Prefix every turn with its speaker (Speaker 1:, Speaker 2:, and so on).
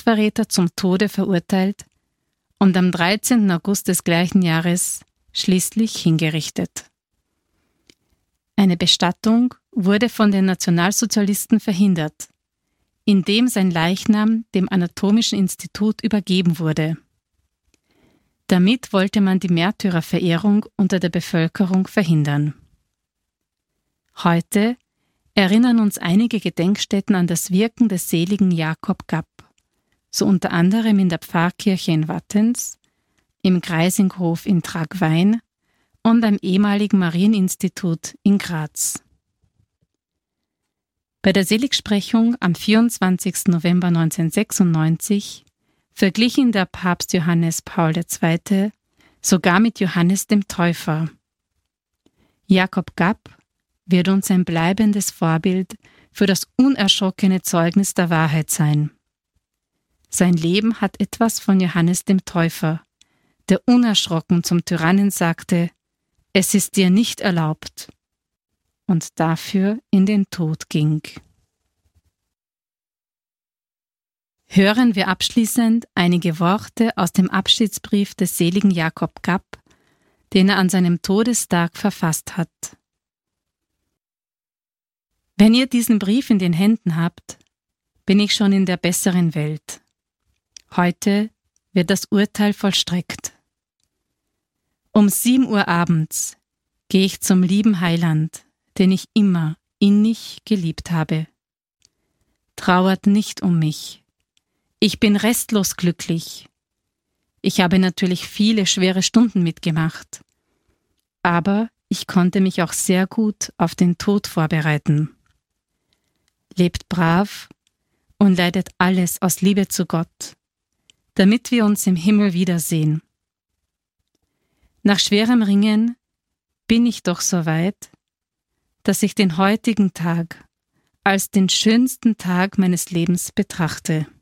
Speaker 1: Staatsverräter zum Tode verurteilt und am 13. August des gleichen Jahres schließlich hingerichtet. Eine Bestattung wurde von den Nationalsozialisten verhindert, indem sein Leichnam dem Anatomischen Institut übergeben wurde. Damit wollte man die Märtyrerverehrung unter der Bevölkerung verhindern. Heute erinnern uns einige Gedenkstätten an das Wirken des seligen Jakob Gapp, so unter anderem in der Pfarrkirche in Wattens, im Greisinghof in Tragwein und am ehemaligen Marieninstitut in Graz. Bei der Seligsprechung am 24. November 1996 verglich ihn der Papst Johannes Paul II. Sogar mit Johannes dem Täufer. Jakob Gapp wird uns ein bleibendes Vorbild für das unerschrockene Zeugnis der Wahrheit sein. Sein Leben hat etwas von Johannes dem Täufer, der unerschrocken zum Tyrannen sagte: „Es ist dir nicht erlaubt“, und dafür in den Tod ging. Hören wir abschließend einige Worte aus dem Abschiedsbrief des seligen Jakob Gapp, den er an seinem Todestag verfasst hat. Wenn ihr diesen Brief in den Händen habt, bin ich schon in der besseren Welt. Heute wird das Urteil vollstreckt. Um 7 Uhr abends gehe ich zum lieben Heiland, den ich immer innig geliebt habe. Trauert nicht um mich. Ich bin restlos glücklich. Ich habe natürlich viele schwere Stunden mitgemacht, aber ich konnte mich auch sehr gut auf den Tod vorbereiten. Lebt brav und leidet alles aus Liebe zu Gott, damit wir uns im Himmel wiedersehen. Nach schwerem Ringen bin ich doch so weit, dass ich den heutigen Tag als den schönsten Tag meines Lebens betrachte.